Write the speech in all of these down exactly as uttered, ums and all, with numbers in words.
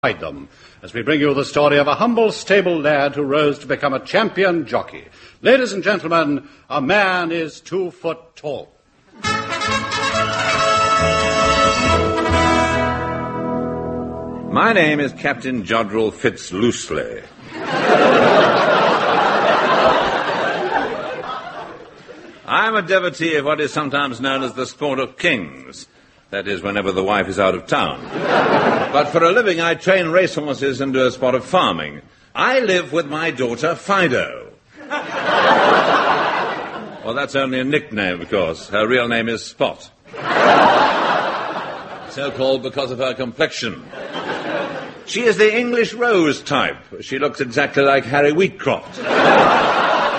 Hide them, as we bring you the story of a humble stable lad who rose to become a champion jockey. Ladies and gentlemen, a man is two foot tall. My name is Captain Jodrell Fitzloosely. I'm a devotee of what is sometimes known as the sport of kings. That is, whenever the wife is out of town. But for a living, I train racehorses and do a spot of farming. I live with my daughter, Fido. Well, that's only a nickname, of course. Her real name is Spot. So-called because of her complexion. She is the English Rose type. She looks exactly like Harry Wheatcroft.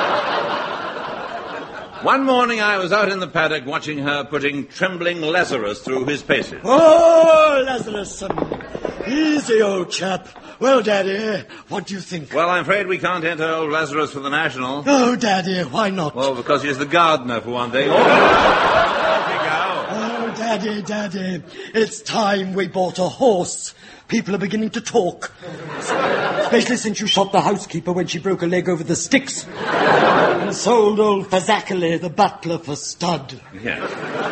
One morning I was out in the paddock watching her putting trembling Lazarus through his paces. Oh, Lazarus, easy, old chap. Well, Daddy, what do you think? Well, I'm afraid we can't enter old Lazarus for the National. Oh, Daddy, why not? Well, because he's the gardener, for one thing. Oh, there we go. Oh, Daddy, Daddy, it's time we bought a horse. People are beginning to talk. Especially since you shot the housekeeper when she broke a leg over the sticks. And sold old Fazakale, the butler, for stud. Yes.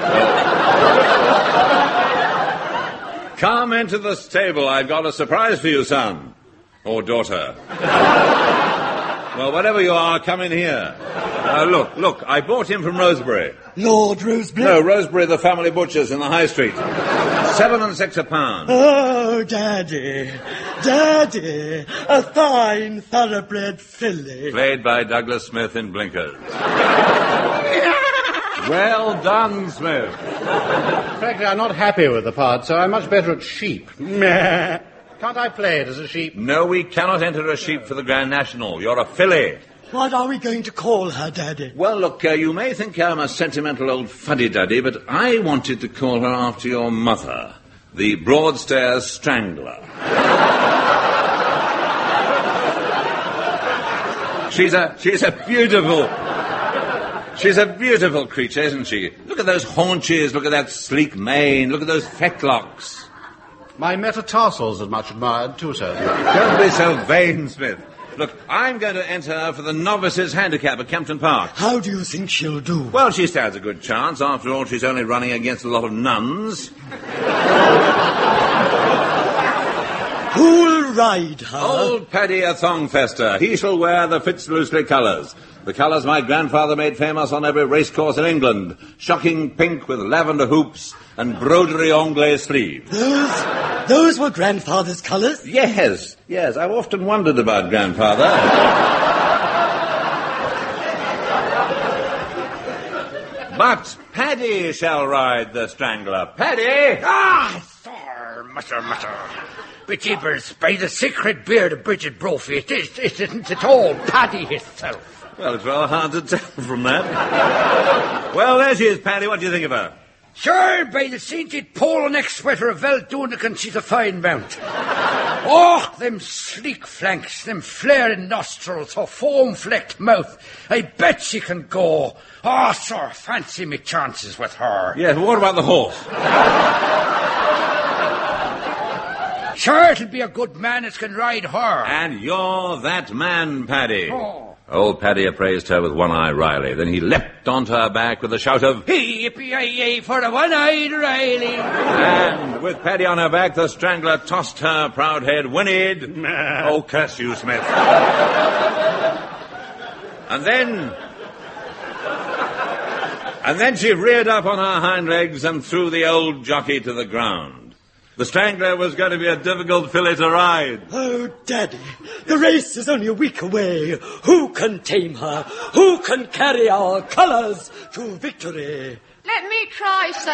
Come into the stable. I've got a surprise for you, son. Or daughter. Well, whatever you are, come in here. Uh, look, look, I bought him from Rosebery. Lord Rosebery? No, Rosebery, the family butchers in the High Street. Seven and six a pound. Oh, Daddy, Daddy, a fine thoroughbred filly. Played by Douglas Smith in blinkers. Well done, Smith. Frankly, I'm not happy with the part, so I'm much better at sheep. Meh. Can't I play it as a sheep? No, we cannot enter a sheep for the Grand National. You're a filly. What are we going to call her, Daddy? Well, look, uh, you may think I'm a sentimental old fuddy-duddy, but I wanted to call her after your mother, the Broadstairs Strangler. she's a she's a beautiful... She's a beautiful creature, isn't she? Look at those haunches, look at that sleek mane, look at those fetlocks. My metatarsals are much admired, too, sir. Don't be so vain, Smith. Look, I'm going to enter her for the novices handicap at Kempton Park. How do you think she'll do? Well, she stands a good chance. After all, she's only running against a lot of nuns. Who'll ride her? Old Paddy a Thongfester. He shall wear the Fitzloosely colours. The colours my grandfather made famous on every racecourse in England. Shocking pink with lavender hoops and broderie anglais sleeves. Those, those were grandfather's colours? Yes, yes. I've often wondered about grandfather. But Paddy shall ride the Strangler. Paddy! Ah, sir, mutter, mutter. But jeepers, by the sacred beard of Bridget Brophy, it, is, it isn't at all Paddy himself. Well, it's rather hard to tell from that. Well, there she is, Paddy. What do you think of her? Sure, by the sainted pole neck sweater of Veldunican, she's a fine mount. Oh, them sleek flanks, them flaring nostrils, her foam-flecked mouth. I bet she can go. Oh, sir, fancy me chances with her. Yes, but what about the horse? Sure, it'll be a good man that can ride her. And you're that man, Paddy. Oh. Old Paddy appraised her with one-eye Riley. Then he leapt onto her back with a shout of, "Hey, yippee-yi-yi for the one-eyed Riley!" And with Paddy on her back, the Strangler tossed her proud head, whinnied. Oh, curse you, Smith. And then... And then she reared up on her hind legs and threw the old jockey to the ground. The Strangler was going to be a difficult filly to ride. Oh, Daddy, the race is only a week away. Who can tame her? Who can carry our colours to victory? Let me try, sir.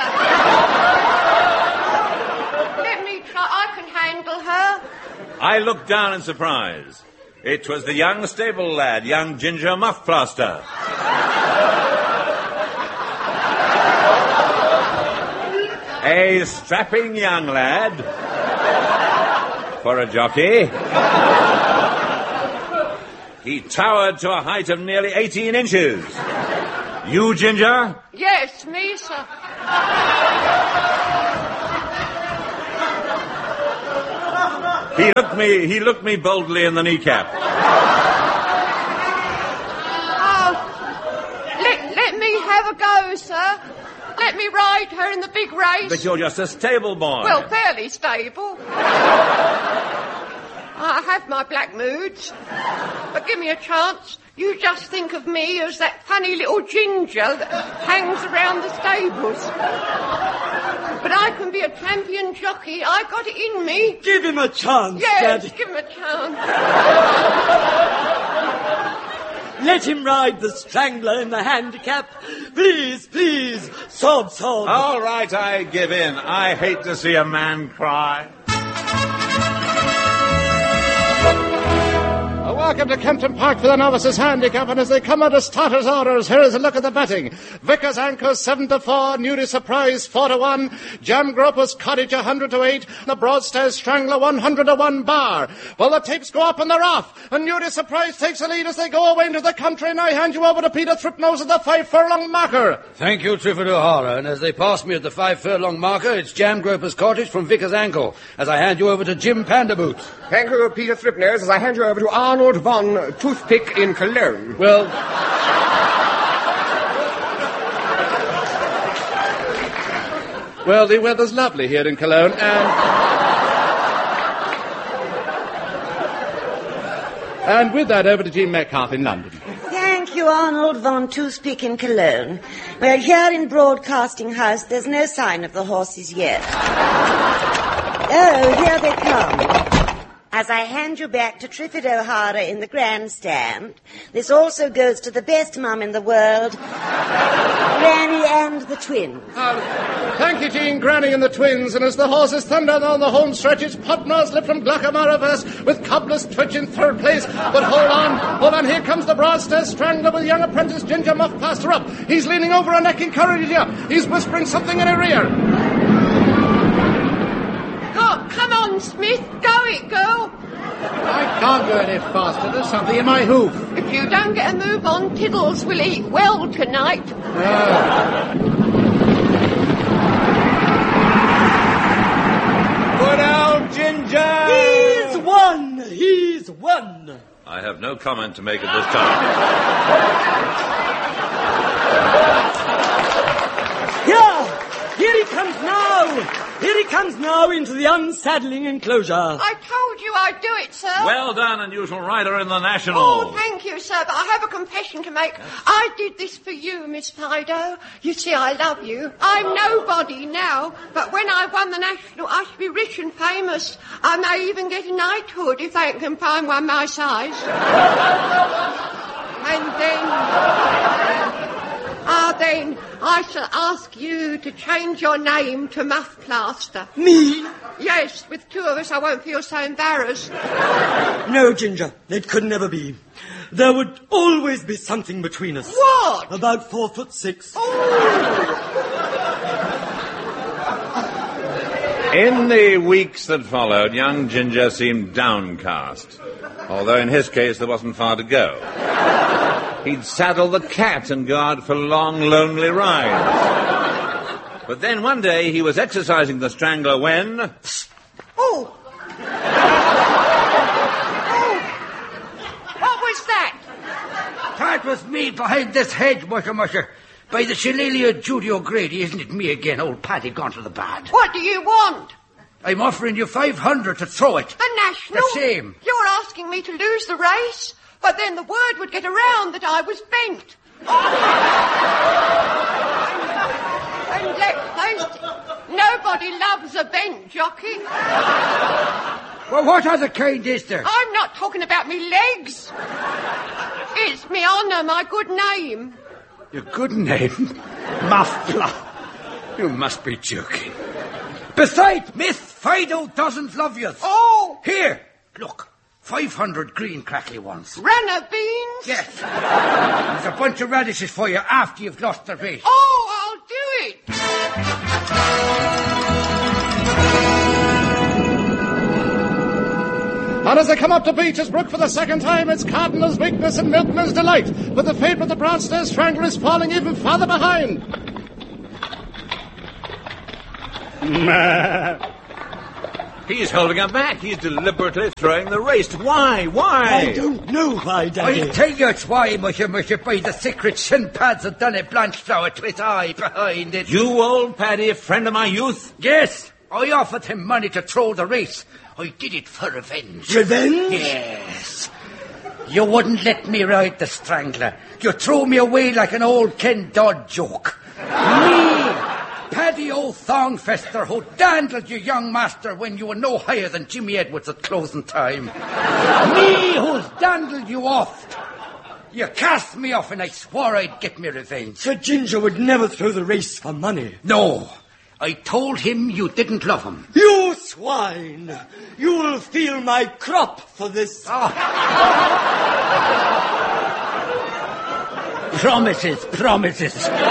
Let me try. I can handle her. I looked down in surprise. It was the young stable lad, young Ginger Muffplaster. A strapping young lad for a jockey. He towered to a height of nearly eighteen inches. You, Ginger? Yes, me, sir. He looked me, he looked me boldly in the kneecap. Oh, let, let me have a go, sir. Let me ride her in the big race. But you're just a stable boy. Well, fairly stable. I have my black moods. But give me a chance. You just think of me as that funny little ginger that hangs around the stables. But I can be a champion jockey. I got it in me. Give him a chance, Yes, Daddy. give him a chance. Let him ride the Strangler in the handicap. Please, please. Sob, sob. All right, I give in. I hate to see a man cry. Welcome to Kempton Park for the novices handicap, and as they come under starters' orders, here is a look at the betting. Vickers Anchors seven to four, Newry Surprise four to one, Jam Groper's Cottage one hundred to eight, the Broadstairs Strangler one hundred to one bar. Well, the tapes go up and they're off, and Newry Surprise takes the lead as they go away into the country, and I hand you over to Peter Thripnose at the five furlong marker. Thank you, Trifford O'Hara, and as they pass me at the five furlong marker, it's Jam Groper's Cottage from Vickers Ankle, as I hand you over to Jim Pandaboot. Thank you, Peter Thripnose, as I hand you over to Arnold Von Toothpick in Cologne. Well, well, the weather's lovely here in Cologne, and and with that, over to Jean Metcalf in London. Thank you, Arnold Von Toothpick in Cologne. Well, here in Broadcasting House, there's no sign of the horses yet. Oh, here they come. As I hand you back to Triffid O'Hara in the grandstand, this also goes to the best mum in the world, Granny and the twins. Uh, thank you, Jean, Granny and the twins, and as the horses thunder down the home stretch, it's Potnoslip from Glacamaraverse with Cobblers Twitch in third place. But hold on, hold on, here comes the Broadstairs Strangler with young apprentice Ginger Muff Plaster up. He's leaning over a neck, encouraging you. He's whispering something in her ear. Oh, come on, Smith. Go it, girl. I can't go any faster. There's something in my hoof. If you don't get a move on, Tiddles will eat well tonight. Good old Ginger! He's won! He's won! I have no comment to make at this time. Here! Here he comes now! Here he comes now into the unsaddling enclosure. I told you I'd do it, sir. Well done, unusual rider in the National. Oh, thank you, sir, but I have a confession to make. I did this for you, Miss Fido. You see, I love you. I'm nobody now, but when I won the National, I should be rich and famous. I may even get a knighthood if they can find one my size. And then... Ah, then I shall ask you to change your name to Muff Plaster. Me? Yes, with two of us I won't feel so embarrassed. No, Ginger, it could never be. There would always be something between us. What? About four foot six. Oh. In the weeks that followed, young Ginger seemed downcast, although in his case there wasn't far to go. He'd saddle the cat and go out for long, lonely rides. But then one day he was exercising the Strangler when... Oh! Oh! What was that? That was me behind this hedge, musher musher. By the Shillelagh Judy O'Grady, isn't it me again, old Paddy gone to the bad? What do you want? I'm offering you five hundred to throw it. A National? The same. You're asking me to lose the race? But then the word would get around that I was bent. And let's face it, nobody loves a bent jockey. Well, what other kind is there? I'm not talking about me legs. It's me honour, my good name. Your good name? Muffler. You must be joking. Besides, Miss Fido doesn't love you. Oh! Here, look. Five hundred green crackly ones. Runner beans? Yes. There's a bunch of radishes for you after you've lost the race. Oh, I'll do it. And as they come up to Beecher's Brook for the second time, it's Cardinal's weakness and Milkman's delight. But the favourite, the Broadstairs Strangler, is falling even farther behind. He's holding her back. He's deliberately throwing the race. Why? Why? I don't know why, Daddy. I'll tell you it's why, musha, musha, by the secret shin pads have done a Blanchflower twist eye behind it. You, old Paddy, a friend of my youth? Yes, I offered him money to throw the race. I did it for revenge. Revenge? Yes. You wouldn't let me ride the Strangler. You threw me away like an old Ken Dodd joke. Me, Paddy O'Thong Fester, who dandled you, young master, when you were no higher than Jimmy Edwards at closing time. Me, who's dandled you oft. You cast me off and I swore I'd get me revenge. Sir Ginger would never throw the race for money. No. I told him you didn't love him. You swine! You will feel my crop for this. Oh. Promises, promises.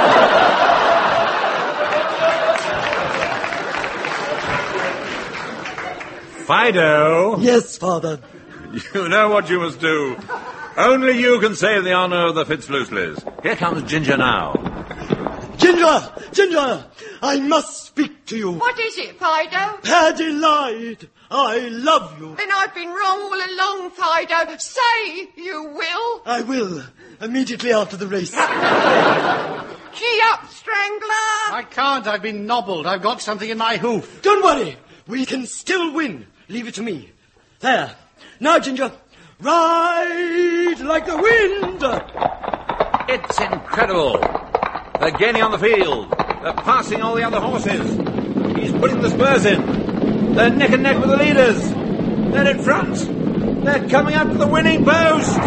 Fido. Yes, Father. You know what you must do. Only you can save the honour of the Fitzloosleys. Here comes Ginger now. Ginger! Ginger! I must speak to you. What is it, Fido? Paddy lied. I love you. Then I've been wrong all along, Fido. Say you will. I will. Immediately after the race. Gee up, Strangler. I can't. I've been nobbled. I've got something in my hoof. Don't worry. We can still win. Leave it to me. There. Now, Ginger. Ride like the wind. It's incredible. They're gaining on the field. They're passing all the other horses. He's putting the spurs in. They're neck and neck with the leaders. They're in front. They're coming up to the winning post.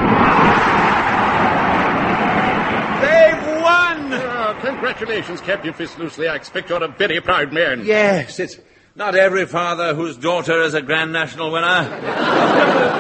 They've won! Oh, congratulations, Captain Fitzloosley. I expect you're a very proud man. Yes, it's not every father whose daughter is a Grand National winner.